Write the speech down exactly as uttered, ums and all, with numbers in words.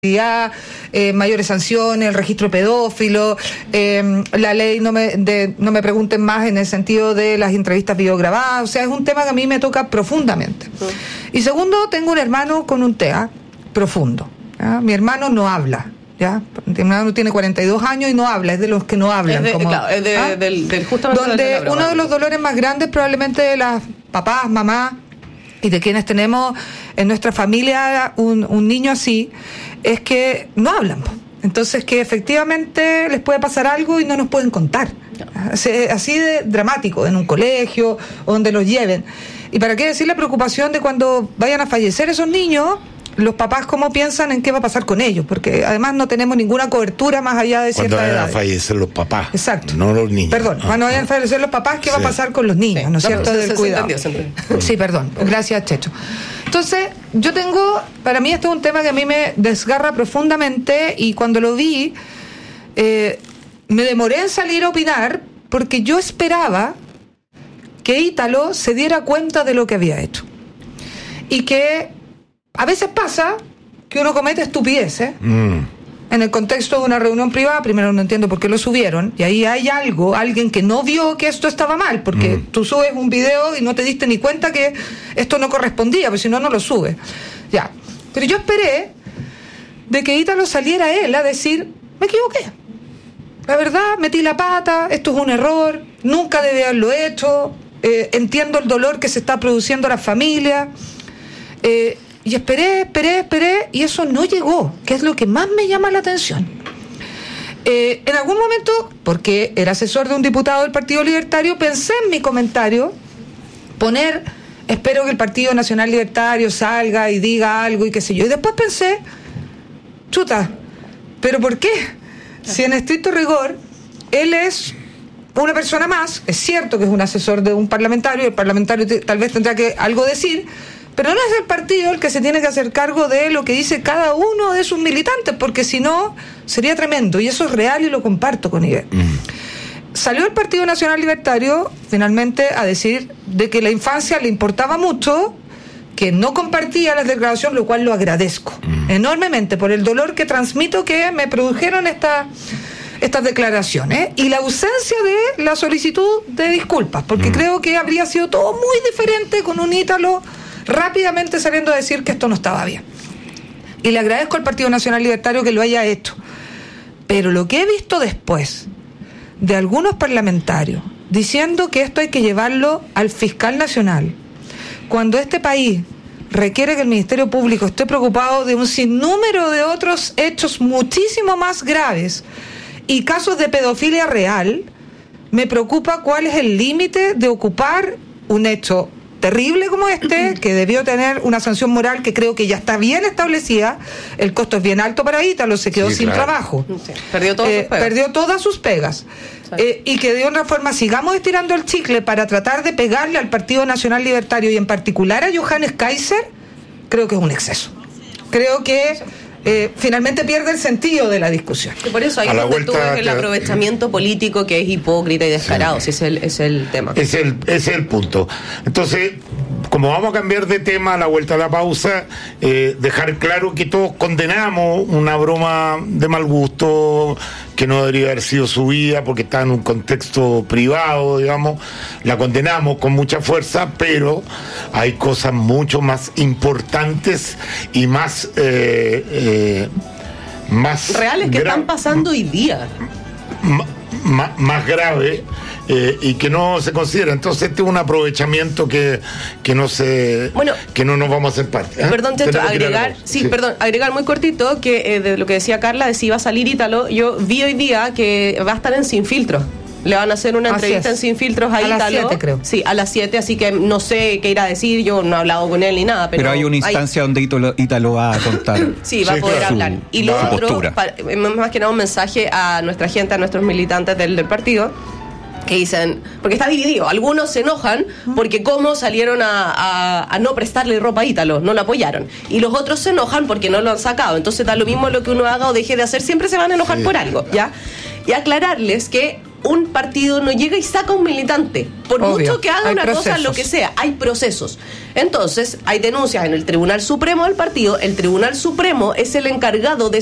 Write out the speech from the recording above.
Eh, mayores sanciones, el registro pedófilo, eh, la ley no me, de, no me pregunten más en el sentido de las entrevistas videograbadas. O sea, es un tema que a mí me toca profundamente. Sí. Y segundo, tengo un hermano con un T E A profundo, ¿ya? Mi hermano no habla, ¿ya? Mi hermano tiene cuarenta y dos años y no habla, es de los que no hablan. Es de, como, claro, es de, ¿ah? del, del justamente donde del uno de los dolores más grandes probablemente de las papás, mamás y de quienes tenemos en nuestra familia un, un niño así, es que no hablan. Entonces que efectivamente les puede pasar algo y no nos pueden contar. Así de dramático, en un colegio o donde los lleven. Y para qué decir la preocupación de cuando vayan a fallecer esos niños, los papás cómo piensan en qué va a pasar con ellos, porque además no tenemos ninguna cobertura más allá de cierta edad. Cuando vayan a fallecer los papás. Exacto. No los niños. Perdón, ah, cuando vayan a fallecer los papás, ¿qué sí. va a pasar con los niños? Sí. ¿No es cierto? No, Del se, cuidado. Se entendió, se entendió. Sí, perdón. Gracias, Checho. Entonces, yo tengo, para mí este es un tema que a mí me desgarra profundamente y cuando lo vi, eh, me demoré en salir a opinar porque yo esperaba que Ítalo se diera cuenta de lo que había hecho. Y que a veces pasa que uno comete estupideces mm. en el contexto de una reunión privada. Primero no entiendo por qué lo subieron, y ahí hay algo, alguien que no vio que esto estaba mal, porque mm. tú subes un video y no te diste ni cuenta que esto no correspondía, porque si no, no lo subes. Ya. Pero yo esperé de que Ítalo saliera él a decir, me equivoqué. La verdad, metí la pata, esto es un error, nunca debí haberlo hecho, eh, entiendo el dolor que se está produciendo a la familia. Eh, Y esperé, esperé, esperé, y eso no llegó, que es lo que más me llama la atención. Eh, en algún momento, porque era asesor de un diputado del Partido Libertario, pensé en mi comentario poner, espero que el Partido Nacional Libertario salga y diga algo y qué sé yo. Y después pensé, chuta, ¿pero por qué? Si en estricto rigor, él es una persona más, es cierto que es un asesor de un parlamentario, el parlamentario t- tal vez tendrá que algo decir, pero no es el partido el que se tiene que hacer cargo de lo que dice cada uno de sus militantes, porque si no, sería tremendo, y eso es real y lo comparto con Iber. Mm. Salió el Partido Nacional Libertario, finalmente, a decir de que la infancia le importaba mucho, que no compartía las declaraciones, lo cual lo agradezco mm. enormemente, por el dolor que transmito que me produjeron esta, estas declaraciones, y la ausencia de la solicitud de disculpas, porque mm. creo que habría sido todo muy diferente con un Ítalo rápidamente saliendo a decir que esto no estaba bien. Y le agradezco al Partido Nacional Libertario que lo haya hecho. Pero lo que he visto después de algunos parlamentarios diciendo que esto hay que llevarlo al fiscal nacional, cuando este país requiere que el Ministerio Público esté preocupado de un sinnúmero de otros hechos muchísimo más graves y casos de pedofilia real, me preocupa cuál es el límite de ocupar un hecho terrible como este, que debió tener una sanción moral que creo que ya está bien establecida. El costo es bien alto para Ítalo, se quedó sí, sin claro. trabajo. Sí. Perdió, todas eh, sus pegas. perdió todas sus pegas. Sí. Eh, y que de una forma sigamos estirando el chicle para tratar de pegarle al Partido Nacional Libertario y en particular a Johannes Kaiser, creo que es un exceso. Creo que Eh, finalmente pierde el sentido de la discusión. Y por eso ahí donde tú ves el aprovechamiento político que es hipócrita y descarado, sí. si es el, es el tema. Es el, es el punto. Entonces, como vamos a cambiar de tema a la vuelta a la pausa, eh, dejar claro que todos condenamos una broma de mal gusto que no debería haber sido subida porque está en un contexto privado, digamos, la condenamos con mucha fuerza, pero hay cosas mucho más importantes y más eh, eh, más reales que gra- están pasando hoy día, m- m- más grave. Eh, y que no se considera. Entonces este es un aprovechamiento que, que no se bueno, que no nos vamos a hacer parte. ¿eh? Perdón, Checho, agregar, sí, sí, perdón, agregar muy cortito que eh, de lo que decía Carla, de si iba a salir Ítalo, yo vi hoy día que va a estar en Sin Filtros. Le van a hacer una así entrevista es. en Sin Filtros a, a Ítalo. A las siete, creo. Sí, a las siete, así que no sé qué irá a decir, yo no he hablado con él ni nada. Pero, pero hay una instancia hay... donde Ítalo, Ítalo va a contar. Sí, va sí, a poder claro. hablar. Y lo otro, postura. Para, más que nada un mensaje a nuestra gente, a nuestros militantes del, del partido, que dicen, porque está dividido, algunos se enojan porque cómo salieron a, a, a no prestarle ropa a Ítalo, no lo apoyaron, y los otros se enojan porque no lo han sacado. Entonces da lo mismo lo que uno haga o deje de hacer, siempre se van a enojar sí. por algo, ¿ya? Y aclararles que un partido no llega y saca un militante. Por Obvio, mucho que haga una procesos. cosa, lo que sea, hay procesos. Entonces, hay denuncias en el Tribunal Supremo del partido. El Tribunal Supremo es el encargado de